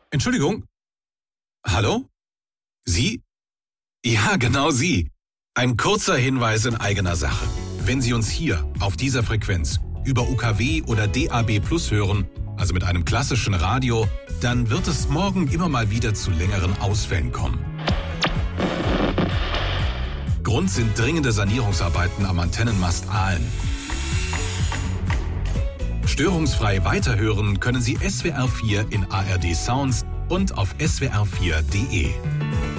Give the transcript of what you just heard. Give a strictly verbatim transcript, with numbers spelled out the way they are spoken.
Entschuldigung? Hallo? Sie? Ja, genau Sie. Ein kurzer Hinweis in eigener Sache. Wenn Sie uns hier, auf dieser Frequenz, über U K W oder D A B Plus hören, also mit einem klassischen Radio, dann wird es morgen immer mal wieder zu längeren Ausfällen kommen. Grund sind dringende Sanierungsarbeiten am Antennenmast Aalen. Störungsfrei weiterhören können Sie S W R vier in A R D Sounds und auf S W R vier punkt de.